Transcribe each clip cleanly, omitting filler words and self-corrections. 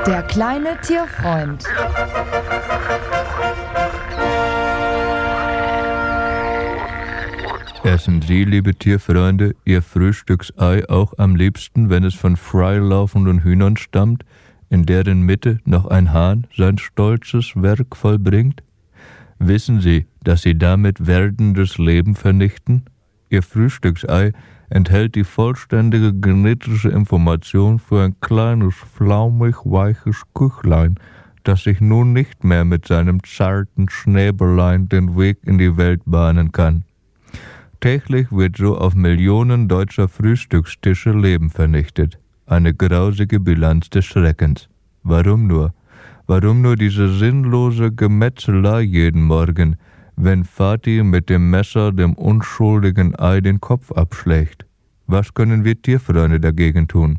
Der kleine Tierfreund. Essen Sie, liebe Tierfreunde, Ihr Frühstücksei auch am liebsten, wenn es von freilaufenden Hühnern stammt, in deren Mitte noch ein Hahn sein stolzes Werk vollbringt? Wissen Sie, dass Sie damit werdendes Leben vernichten? Ihr Frühstücksei enthält die vollständige genetische Information für ein kleines, flaumig-weiches Küchlein, das sich nun nicht mehr mit seinem zarten Schnäbelein den Weg in die Welt bahnen kann. Täglich wird so auf Millionen deutscher Frühstückstische Leben vernichtet. Eine grausige Bilanz des Schreckens. Warum nur? Warum nur diese sinnlose Gemetzelei jeden Morgen, wenn Vati mit dem Messer dem unschuldigen Ei den Kopf abschlägt? Was können wir Tierfreunde dagegen tun?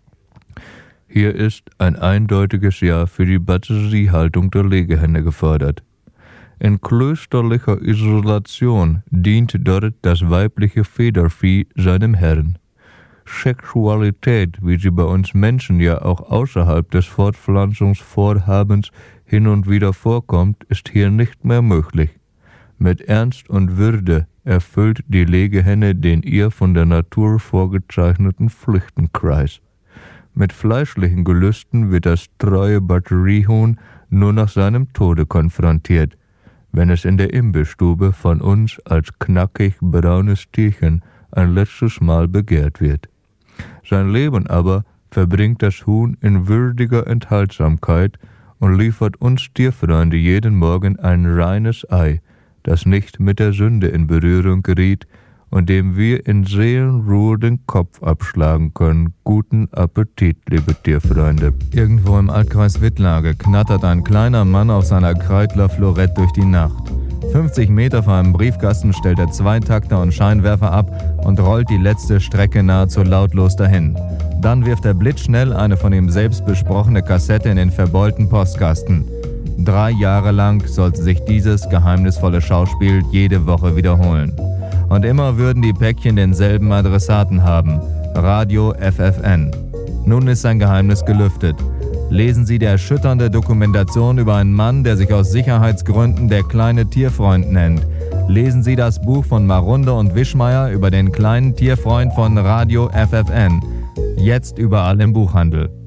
Hier ist ein eindeutiges Ja für die Batteriehaltung der Legehenne gefordert. In klösterlicher Isolation dient dort das weibliche Federvieh seinem Herrn. Sexualität, wie sie bei uns Menschen ja auch außerhalb des Fortpflanzungsvorhabens hin und wieder vorkommt, ist hier nicht mehr möglich. Mit Ernst und Würde erfüllt die Legehenne den ihr von der Natur vorgezeichneten Pflichtenkreis. Mit fleischlichen Gelüsten wird das treue Batteriehuhn nur nach seinem Tode konfrontiert, wenn es in der Imbissstube von uns als knackig braunes Tierchen ein letztes Mal begehrt wird. Sein Leben aber verbringt das Huhn in würdiger Enthaltsamkeit und liefert uns Tierfreunde jeden Morgen ein reines Ei, das nicht mit der Sünde in Berührung geriet und dem wir in Seelenruhe den Kopf abschlagen können. Guten Appetit, liebe Tierfreunde. Irgendwo im Altkreis Wittlage knattert ein kleiner Mann auf seiner Kreidler Florett durch die Nacht. 50 Meter vor einem Briefkasten stellt er Zweitakter und Scheinwerfer ab und rollt die letzte Strecke nahezu lautlos dahin. Dann wirft er blitzschnell eine von ihm selbst besprochene Kassette in den verbeulten Postkasten. 3 Jahre lang sollte sich dieses geheimnisvolle Schauspiel jede Woche wiederholen. Und immer würden die Päckchen denselben Adressaten haben: Radio FFN. Nun ist sein Geheimnis gelüftet. Lesen Sie die erschütternde Dokumentation über einen Mann, der sich aus Sicherheitsgründen der kleine Tierfreund nennt. Lesen Sie das Buch von Marunde und Wischmeier über den kleinen Tierfreund von Radio FFN. Jetzt überall im Buchhandel.